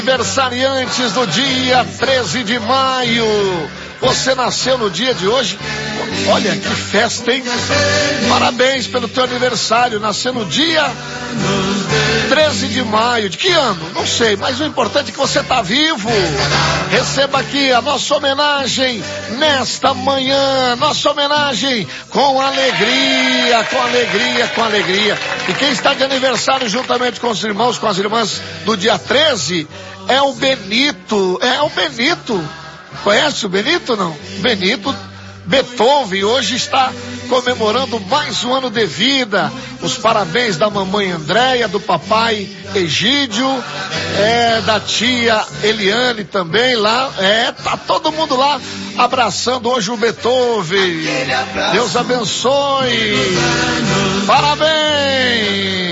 Aniversariantes do dia 13 de maio. Você nasceu no dia de hoje? Olha que festa, hein? Parabéns pelo teu aniversário. Nasceu no dia 13 de maio. De que ano? Não sei, mas o importante é que você está vivo. Receba aqui a nossa homenagem nesta manhã. Nossa homenagem com alegria, com alegria, com alegria. E quem está de aniversário juntamente com os irmãos, com as irmãs do dia 13 é o Benito. É o Benito. Conhece o Benito, não? Benito Beethoven hoje está comemorando mais um ano de vida. Os parabéns da mamãe Andréia, do papai Egídio, da tia Eliane também lá. Tá todo mundo lá abraçando hoje o Beethoven. Deus abençoe. Parabéns.